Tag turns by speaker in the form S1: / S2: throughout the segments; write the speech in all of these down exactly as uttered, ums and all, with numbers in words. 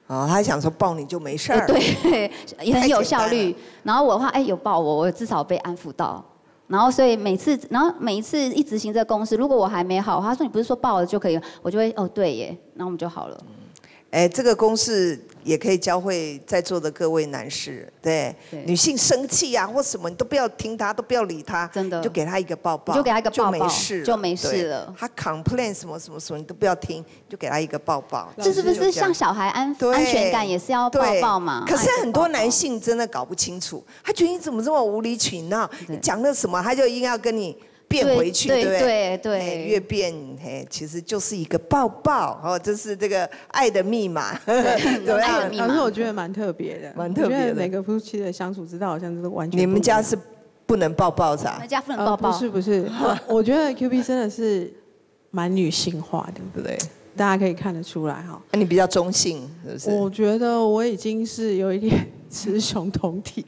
S1: 哦，他想说抱你就没事儿，
S2: 对，也很有效率。然后我的话，哎，有抱我，我至少被安抚到。然后所以每次，然后每一次一执行这个公式，如果我还没好，他说你不是说抱了就可以了，我就会哦对耶，然后我们就好了。
S1: 哎，这个公式也可以教会在座的各位男士，对，对女性生气啊或什么，你都不要听他，都不要理他，
S2: 真的，
S1: 就给他一个抱抱，
S2: 就给他一个抱抱，
S1: 就没事了，
S2: 就没事了。
S1: 他 complain 什么什么什么，你都不要听，就给他一个抱抱。
S2: 这是不是像小孩安安全感也是要抱抱嘛？
S1: 可是很多男性真的搞不清楚，他觉得你怎么这么无理取闹，你讲了什么他就硬要跟你变回去，对不对？
S2: 对对，
S1: 越变嘿，其实就是一个抱抱哦，这是这个爱的密码，怎么样？
S3: 老师，我觉得蛮特别的，
S1: 蛮特别的。
S3: 每个夫妻的相处之道好像都完全。
S1: 你们家是不能抱抱是吧？
S2: 我们家不能抱抱。
S3: 不是不是，我觉得 Q B 真的是蛮女性化的，对不对？大家可以看得出来哈。
S1: 你比较中性，是不是？
S3: 我觉得我已经是有一点雌雄同体。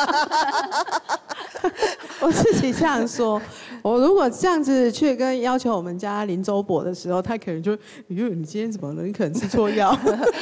S3: 我自己这样说，我如果这样子去跟要求我们家林周伯的时候，他可能就，你就你今天怎么了？你可能吃错药。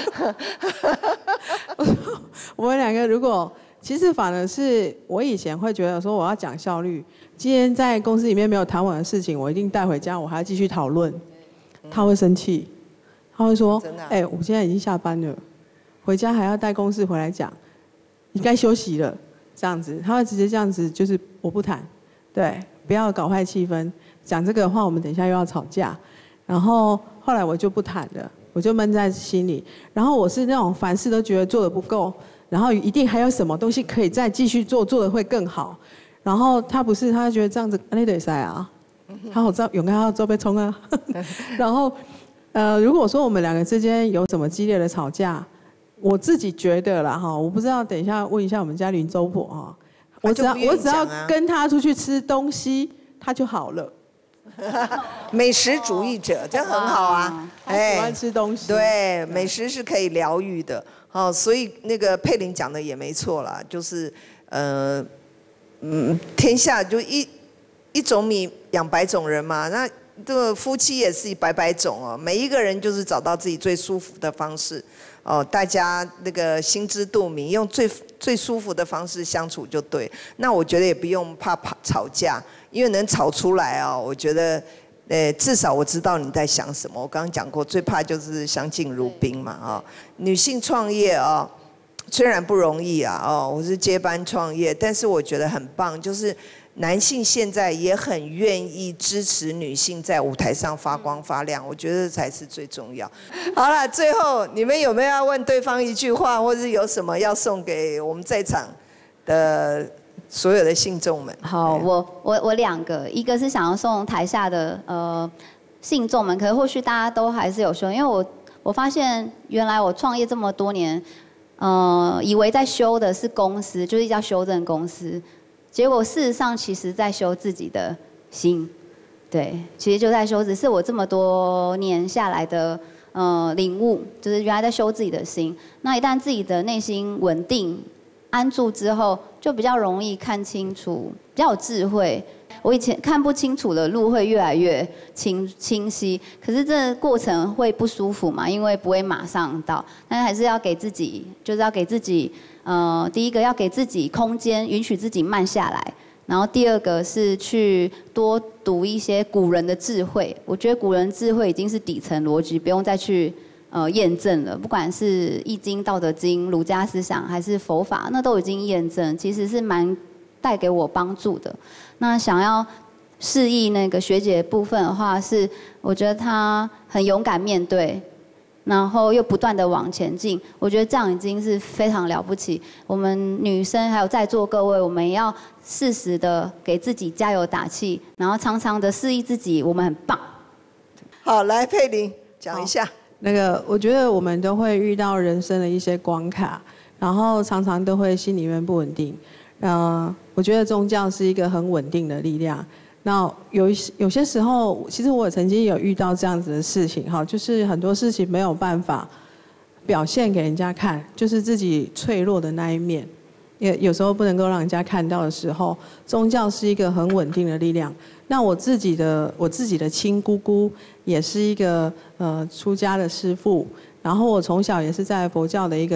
S3: 我说我们两个如果，其实反而是我以前会觉得说我要讲效率，今天在公司里面没有谈完的事情，我一定带回家，我还要继续讨论，他会生气，他会说，哎、欸，我现在已经下班了，回家还要带公事回来讲，你该休息了。这样子，他会直接这样子，就是我不谈，对，不要搞坏气氛。讲这个的话，我们等一下又要吵架。然后后来我就不谈了，我就闷在心里。然后我是那种凡事都觉得做得不够，然后一定还有什么东西可以再继续做，做得会更好。然后他不是，他觉得这样子那得塞啊，他好照勇敢要做被冲啊。然后呃，如果说我们两个之间有什么激烈的吵架，我自己觉得啦哈，我不知道，等一下问一下我们家林周婆哈，我只要我只要跟他出去吃东西，他就好了。
S1: 美食主义者，这很好啊，
S3: 他喜欢吃东西。
S1: 对，美食是可以疗愈的。哦，所以那个佩玲讲的也没错啦，就是呃，嗯，天下就一一种米养百种人嘛，那这个夫妻也是百百种哦，每一个人就是找到自己最舒服的方式。哦，大家那个心知肚明，用最最舒服的方式相处就对。那我觉得也不用怕怕吵架，因为能吵出来哦，我觉得，呃，至少我知道你在想什么。我刚刚讲过，最怕就是相敬如宾嘛，哦，女性创业哦，虽然不容易啊，哦，我是接班创业，但是我觉得很棒，就是男性现在也很愿意支持女性在舞台上发光发亮，我觉得这才是最重要。好了，最后你们有没有要问对方一句话，或是有什么要送给我们在场的所有的信众们？
S2: 好，我我我两个，一个是想要送台下的呃信众们，可是或许大家都还是有修，因为我我发现原来我创业这么多年，呃，以为在修的是公司，就是一家修正公司。结果事实上，其实在修自己的心，对，其实就在修，只是我这么多年下来的呃领悟，就是原来在修自己的心。那一旦自己的内心稳定、安住之后，就比较容易看清楚，比较有智慧。我以前看不清楚的路会越来越清清晰，可是这过程会不舒服嘛，因为不会马上到，但是还是要给自己，就是要给自己。呃，第一个要给自己空间，允许自己慢下来。然后第二个是去多读一些古人的智慧。我觉得古人智慧已经是底层逻辑，不用再去呃验证了。不管是《易经》《道德经》、儒家思想，还是佛法，那都已经验证，其实是蛮带给我帮助的。那想要示意那个学姐的部分的话，是我觉得她很勇敢面对。然后又不断的往前进，我觉得这样已经是非常了不起。我们女生还有在座各位，我们也要适时的给自己加油打气，然后常常的示意自己我们很棒。
S1: 好，来佩玲讲一下。
S3: 那个，我觉得我们都会遇到人生的一些关卡，然后常常都会心里面不稳定。呃，我觉得宗教是一个很稳定的力量。那有有些时候，其实我曾经有遇到这样子的事情哈，就是很多事情没有办法表现给人家看，就是自己脆弱的那一面，也有时候不能够让人家看到的时候，宗教是一个很稳定的力量。那我自己的我自己的亲姑姑也是一个呃出家的师父， 然后我从小也是在佛教的一个